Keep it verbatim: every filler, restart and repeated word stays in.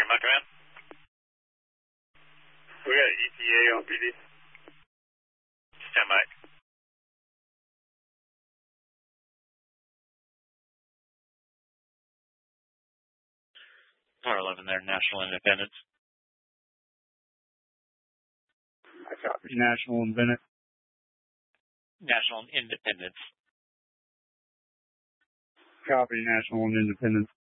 my command. We got E T A on P D. Stand by. Tower eleven there, National Independence. I copy. National Independence. National Independence. Copy. National Independence.